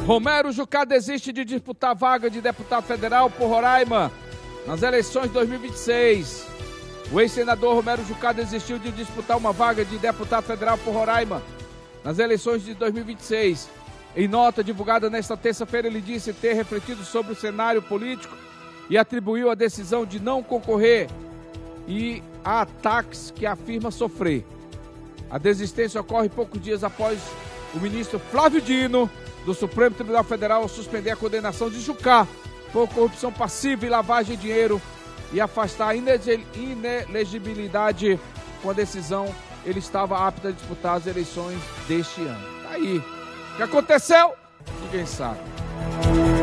Romero Jucá desiste de disputar vaga de deputado federal por Roraima nas eleições de 2026. O ex-senador Romero Jucá desistiu de disputar uma vaga de deputado federal por Roraima nas eleições de 2026. Em nota divulgada nesta terça-feira, ele disse ter refletido sobre o cenário político e atribuiu a decisão de não concorrer e a ataques que afirma sofrer. A desistência ocorre poucos dias após o ministro Flávio Dino, do Supremo Tribunal Federal, suspender a condenação de Jucá por corrupção passiva e lavagem de dinheiro e afastar a inelegibilidade. Com a decisão, ele estava apto a disputar as eleições deste ano. Tá aí. O que aconteceu? Ninguém sabe.